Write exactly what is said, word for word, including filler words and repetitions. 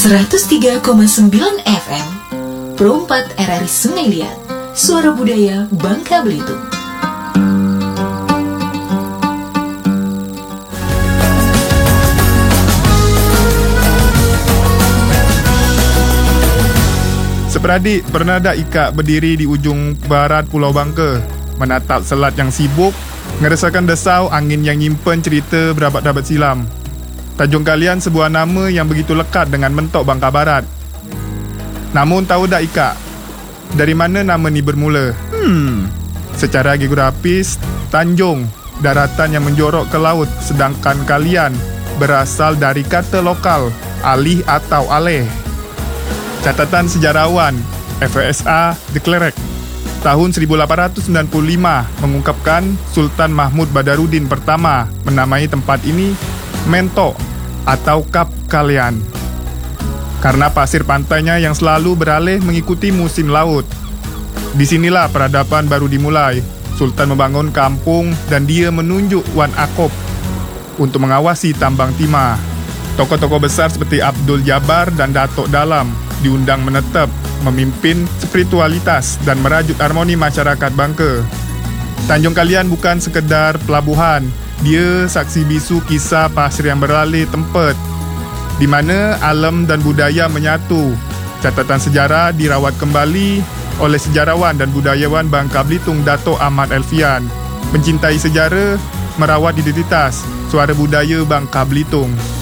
seratus tiga koma sembilan F M Pro empat R R I Sungai Liat, Suara Budaya Bangka Belitung. Seperadik, pernah tak Ika berdiri di ujung barat Pulau Bangka, menatap selat yang sibuk, ngerasakan desau angin yang nyimpen cerita berabad-abad silam? Tajuk kalian sebuah nama yang begitu lekat dengan mentok Bangka Barat. Namun tahu tak Ika, dari mana nama ni bermula? Hmm, secara geografis, Tanjung, daratan yang menjorok ke laut, sedangkan kalian berasal dari kata lokal, alih atau aleh. Catatan sejarawan F S A de Klerk tahun seribu lapan ratus sembilan puluh lima mengungkapkan Sultan Mahmud Badarudin pertama menamai tempat ini Mentok atau Kap Kalian karena pasir pantainya yang selalu beralih mengikuti musim laut. Disinilah peradaban baru dimulai. Sultan membangun kampung dan dia menunjuk Wan Akob untuk mengawasi tambang timah. Tokoh-tokoh besar seperti Abdul Jabbar dan Datuk Dalam diundang menetap, memimpin spiritualitas dan merajut harmoni masyarakat Bangka. Tanjung Kalian bukan sekedar pelabuhan, dia saksi bisu kisah pasir yang beralih tempat, di mana alam dan budaya menyatu. Catatan sejarah dirawat kembali oleh sejarawan dan budayawan Bangka Belitung Dato' Ahmad Elfian. Mencintai sejarah, merawat identitas, suara budaya Bangka Belitung.